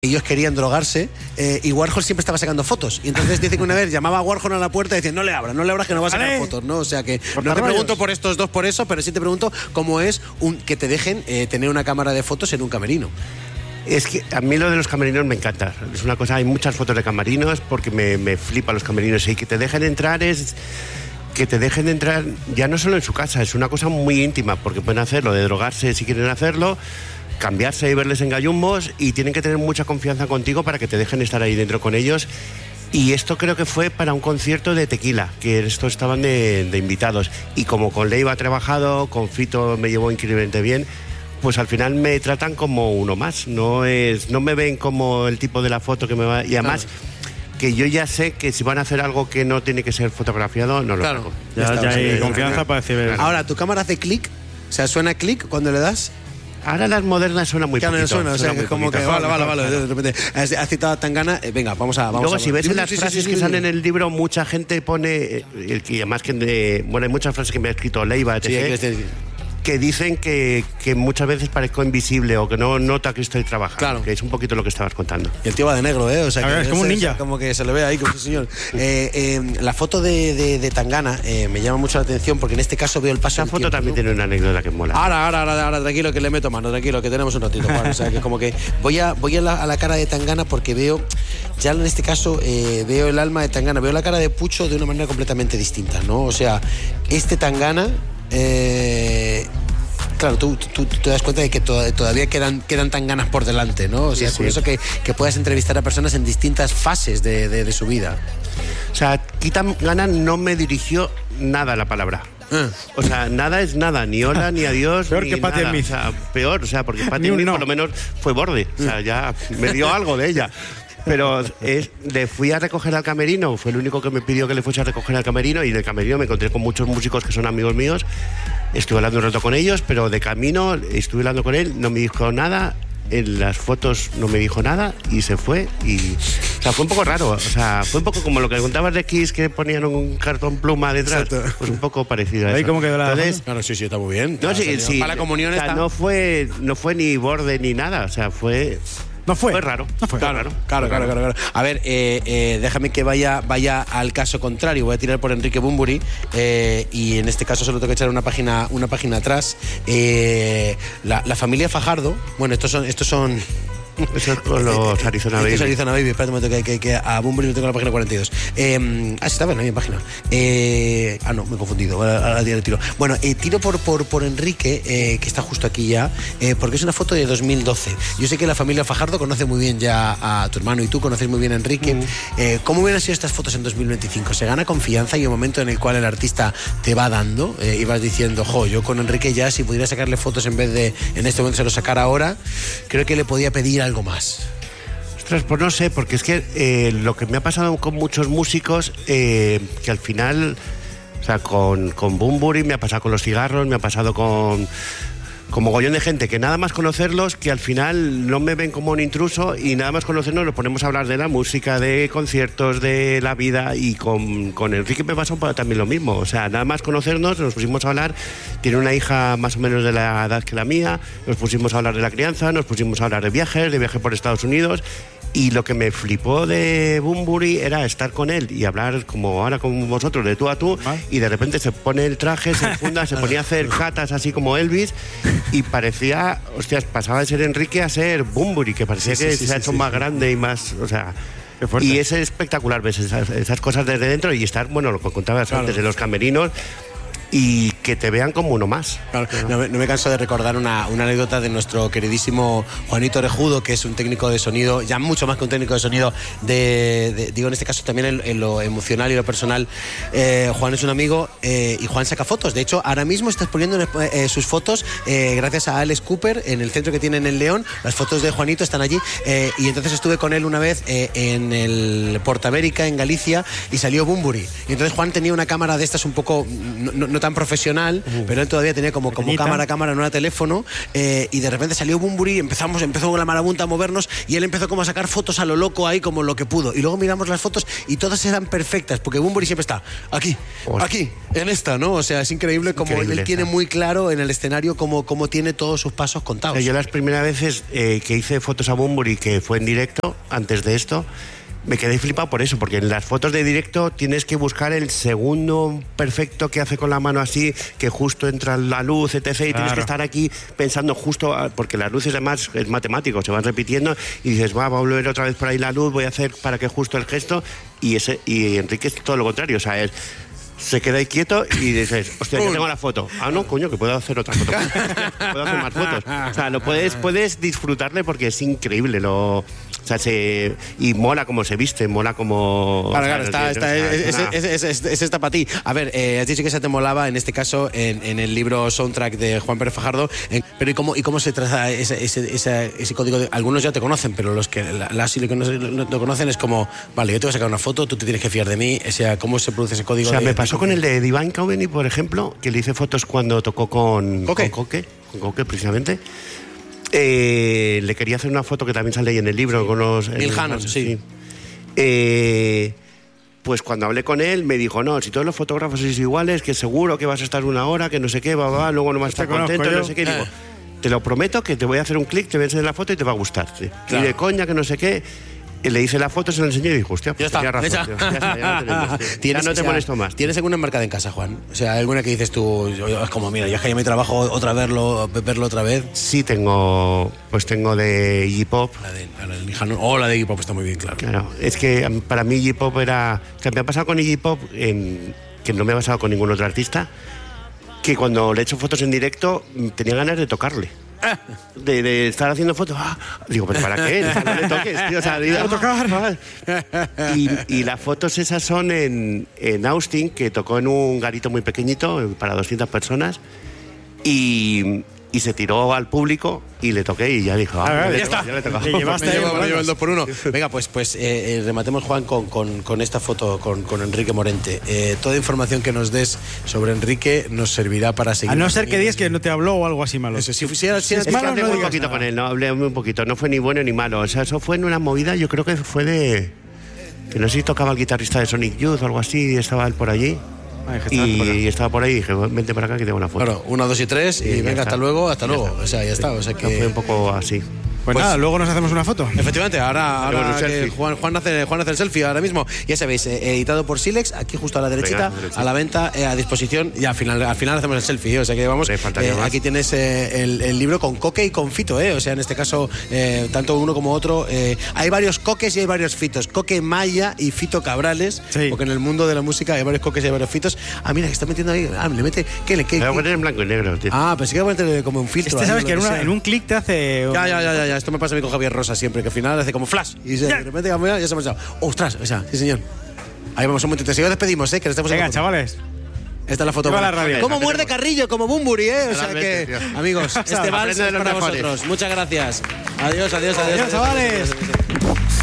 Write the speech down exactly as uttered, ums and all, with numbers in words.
ellos querían drogarse, eh, y Warhol siempre estaba sacando fotos. Y entonces dice que una vez llamaba a Warhol a la puerta y decía, no le abras, no le abras que no va a sacar ¿Vale? fotos, ¿no? O sea que Por no te rollos. pregunto por estos dos por eso, pero sí te pregunto cómo es un, que te dejen eh, tener una cámara de fotos en un camerino. Es que a mí lo de los camerinos me encanta. Es una cosa, hay muchas fotos de camerinos porque me, me flipa los camerinos. Y que te dejen entrar es... Que te dejen entrar ya no solo en su casa, es una cosa muy íntima, porque pueden hacerlo, de drogarse si quieren hacerlo, cambiarse y verles en gallumbos, y tienen que tener mucha confianza contigo para que te dejen estar ahí dentro con ellos. Y esto creo que fue para un concierto de Tequila, que estos estaban de, de invitados. Y como con Leiva he trabajado, con Fito me llevó increíblemente bien, pues al final me tratan como uno más. No es, no me ven como el tipo de la foto que me va... Y además... Claro. Que yo ya sé que si van a hacer algo que no tiene que ser fotografiado, no lo Claro. hago. Ya, Ya ya está, hay sí, confianza sí. para decir... Ahora, ¿tu cámara hace clic? O sea, ¿suena clic cuando le das? Ahora las modernas suenan muy Ya no poquito. suena, o sea, suena que muy es como poquito. que... Vale, vale, vale, de repente... Has, has citado a Tangana, eh, venga, vamos a... Vamos Luego, a si ves en las Sí, sí, frases sí, que sí, salen sí. en el libro, mucha gente pone, eh, el que además que, eh, bueno, hay muchas frases que me ha escrito Leiva, Sí, hay que etcétera, decir- que dicen que, que muchas veces parezco invisible o que no nota que estoy trabajando, Claro. que es un poquito lo que estabas contando. Y el tío va de negro, ¿eh? O sea, A que ver, es como un ese- ninja. Como que se le ve ahí, como ese señor. Eh, eh, la foto de, de, de Tangana eh, me llama mucho la atención porque en este caso veo el paso Esa del foto tiempo, también ¿no? tiene una anécdota que mola. Ahora, ahora, ahora, ahora, tranquilo, que le meto mano, tranquilo, que tenemos un ratito, Juan. O sea, que como que voy a, voy a la, a la cara de Tangana porque veo, ya en este caso, eh, veo el alma de Tangana, veo la cara de Pucho de una manera completamente distinta, ¿no? O sea, este Tangana... Eh, Claro, tú, tú, tú te das cuenta de que to- todavía quedan, quedan Tanganas por delante, ¿no? O sea, Sí, por sí. eso que, que puedas entrevistar a personas en distintas fases de, de, de su vida. O sea, Tangana no me dirigió nada la palabra. Ah. O sea, nada es nada, ni hola, ni adiós, Peor ni que Patti nada. Smith. O sea, peor, o sea, porque Ni Patti un Smith no. por lo menos fue borde. O sea, ya me dio algo de ella. Pero es, le fui a recoger al camerino, fue el único que me pidió que le fuese a recoger al camerino, y en el camerino me encontré con muchos músicos que son amigos míos. Estuve hablando un rato con ellos, pero de camino estuve hablando con él, no me dijo nada, en las fotos no me dijo nada y se fue. Y, o sea, fue un poco raro, o sea, fue un poco como lo que contabas de Kiss, que ponían un cartón pluma detrás. Exacto. Pues un poco parecido a Ahí eso. cómo quedó la Entonces, Claro, sí, sí, está muy bien. no, Claro, sí, salió- sí, Para la comunión o sea, está... no fue, no fue ni borde ni nada, o sea, fue... No fue. Fue raro. No fue. Claro, raro. claro, claro, claro, claro. A ver, eh, eh, déjame que vaya, vaya al caso contrario. Voy a tirar por Enrique Bunbury, eh, y en este caso solo tengo que echar una página, una página atrás. Eh, la, la familia Fajardo, bueno, estos son, estos son. Eso es con los Arizona Esto Baby. es Arizona Baby. Espérate un momento que, que, que a Bunbury no tengo la página cuarenta y dos. Eh, ah, sí, está bien, no hay en página. Eh, ah, no, me he confundido. Ahora, ahora tiro, tiro. Bueno, eh, tiro por, por, por Enrique, eh, que está justo aquí ya, eh, porque es una foto de dos mil doce. Yo sé que la familia Fajardo conoce muy bien ya a tu hermano y tú conoces muy bien a Enrique. Mm. Eh, ¿Cómo hubieran sido estas fotos en dos mil veinticinco? ¿Se gana confianza y un momento en el cual el artista te va dando eh, y vas diciendo, jo, yo con Enrique ya, si pudiera sacarle fotos en vez de en este momento se lo sacara ahora, creo que le podía pedir algo más? Ostras, pues no sé, porque es que eh, lo que me ha pasado con muchos músicos, eh, que al final, o sea, con, con Bunbury me ha pasado con los cigarros, me ha pasado con... con mogollón de gente, que nada más conocerlos, que al final no me ven como un intruso, y nada más conocernos nos ponemos a hablar de la música, de conciertos, de la vida. Y con, con Enrique me pasó también lo mismo. O sea, nada más conocernos nos pusimos a hablar. Tiene una hija más o menos de la edad que la mía. Nos pusimos a hablar de la crianza, nos pusimos a hablar de viajes, de viaje por Estados Unidos. Y lo que me flipó de Bunbury era estar con él y hablar como ahora con vosotros, de tú a tú, ¿Ah? y de repente se pone el traje, se enfunda, se ponía a hacer catas así como Elvis, y parecía, hostias, pasaba de ser Enrique a ser Bunbury, que parecía Sí, que sí, se sí, ha sí, hecho sí. más grande y más, o sea... Qué fuerte. Y es espectacular, ves esas, esas cosas desde dentro, y estar, bueno, lo que contabas Claro. antes, de los camerinos, y que te vean como uno más. Claro, no, me, no me canso de recordar una, una anécdota de nuestro queridísimo Juanito Orejudo, que es un técnico de sonido, ya mucho más que un técnico de sonido, de, de- digo en este caso también en, en lo emocional y lo personal. Eh, Juan es un amigo, eh, y Juan saca fotos. De hecho, ahora mismo está exponiendo eh, sus fotos, eh, gracias a Alex Cooper, en el centro que tienen en León. Las fotos de Juanito están allí, eh, y entonces estuve con él una vez eh, en el Portamérica, en Galicia, y salió Bunbury. Y entonces Juan tenía una cámara de estas un poco, no, no- no tan profesional, profesional, uh, pero él todavía tenía como, como cámara, cámara, no era teléfono, eh, y de repente salió Bunbury, empezamos, empezó con la marabunta a movernos, y él empezó como a sacar fotos a lo loco ahí, como lo que pudo. Y luego miramos las fotos y todas eran perfectas, porque Bunbury siempre está aquí, Hostia. aquí, en esta, ¿no? O sea, es increíble como increíble él tiene muy claro en el escenario cómo, cómo tiene todos sus pasos contados. Yo las primeras veces eh, que hice fotos a Bunbury, que fue en directo, antes de esto, me quedé flipado por eso, porque en las fotos de directo tienes que buscar el segundo perfecto que hace con la mano así, que justo entra la luz, etcétera. Y claro. tienes que estar aquí pensando justo, porque las luces además es matemático, se van repitiendo y dices, va, va a volver otra vez por ahí la luz, voy a hacer para que justo el gesto, y ese y Enrique es todo lo contrario, o sea, es... Se queda ahí quieto y dices, hostia, ya tengo la foto. Ah, no, coño, que puedo hacer otra foto. Puedo hacer más fotos. O sea, lo puedes, puedes disfrutarle porque es increíble. Lo, o sea, se, y mola como se viste, mola como... Claro, claro, está, está, es, es, es, es, es esta para ti. A ver, eh, has dicho que esa te molaba, en este caso, en, en el libro Soundtrack de Juan Pérez Fajardo. En, pero ¿y cómo, ¿y cómo se traza ese, ese, ese, ese código? De, algunos ya te conocen, pero los que la, las y los que no te conocen es como, vale, yo te voy a sacar una foto, tú te tienes que fiar de mí. O sea, ¿cómo se produce ese código? O sea, de, me pasó con el de Divine Comedy, por ejemplo, que le hice fotos cuando tocó con Coque, con Coque, con Coque precisamente. Eh, le quería hacer una foto que también sale ahí en el libro, sí. con los... Miljanos, sí. sí. Eh, pues cuando hablé con él me dijo, no, si todos los fotógrafos sois iguales, que seguro que vas a estar una hora, que no sé qué, va, va, luego no vas a estar contento, no sé qué. Y digo, te lo prometo que te voy a hacer un clic, te voy a enseñar la foto y te va a gustar. Sí. Claro. Y de coña, que no sé qué... Le hice la foto, se la enseñé y dijo, hostia, pues ya está, razón, ya. Tío, ya está, ya no tenemos, tío. ¿Tienes, ya no te o sea, molesto más. ¿Tienes alguna enmarcada en casa, Juan? O sea, alguna que dices tú, es como, mira, ya es que ya mi trabajo otra verlo, verlo otra vez. Sí, tengo, pues tengo de Iggy Pop. La de, la de Lijano, oh, la de Iggy Pop está muy bien, claro. Claro, es que para mí Iggy Pop era... O sea, me ha pasado con Iggy Pop, en, que no me ha pasado con ningún otro artista, que cuando le he hecho fotos en directo tenía ganas de tocarle. De, de estar haciendo fotos. Ah, digo, ¿pero para qué? O sea, no le toques, tío. O sea, digo, tocar. Y, y las fotos esas son en, en Austin, que tocó en un garito muy pequeñito para doscientas personas. Y, y se tiró al público y le toqué y ya dijo, ah, ah, ya, ya está. Ya le tocó. Le llevaste me llevo, me llevo el dos por uno. Venga, pues, pues eh, eh, rematemos, Juan, con, con, con esta foto con, con Enrique Morente. Eh, toda información que nos des sobre Enrique nos servirá para seguir. A no ser que digas que no te habló o algo así malo. Eso, si, si, era, si era, es malo, no un poquito nada. Con él, no hablé muy poquito. No fue ni bueno ni malo. O sea, eso fue en una movida, yo creo que fue de... Que no sé si tocaba el guitarrista de Sonic Youth o algo así, y estaba él por allí. Ah, y, y estaba por ahí y dije, vente para acá que tengo una foto. Claro, una, dos y tres y, y venga, hasta luego, hasta luego. Está. O sea, ya está. O sea que... Fue un poco así. Pues, pues nada, luego nos hacemos una foto. Efectivamente, ahora, ahora que Juan, Juan, hace, Juan hace el selfie ahora mismo. Ya sabéis, eh, editado por Silex, aquí justo a la derechita, Venga, a la venta, eh, a disposición. Y al final, al final hacemos el selfie. ¿eh? O sea que vamos, eh, aquí tienes eh, el, el libro con Coque y con Fito. Eh, o sea, en este caso, eh, tanto uno como otro. Eh, hay varios Coques y hay varios Fitos. Coque Maya y Fito Cabrales. Sí. Porque en el mundo de la música hay varios Coques y hay varios Fitos. Ah, mira, que está metiendo ahí. Ah, le mete. ¿Qué le qué? Le voy a poner en blanco y negro, tío. Ah, pensé que iba a meter como un filtro. Este, sabes que en, una, en un clic te hace. Ya, ya, ya, ya, ya. Esto me pasa a mí con Javier Rosa siempre, que al final hace como flash y se, de repente ya, ya se ha pasado. ¡Ostras! O sea, sí, señor. Ahí vamos un momentito. Si despedimos, ¿eh? Que estamos Venga, chavales. Esta es la foto. La radio. ¿Cómo muerde Carrillo? Como Bunbury, ¿eh? O sea que, tío. Amigos, este vals es para vosotros. Muchas gracias. Adiós, adiós, adiós. Adiós, chavales.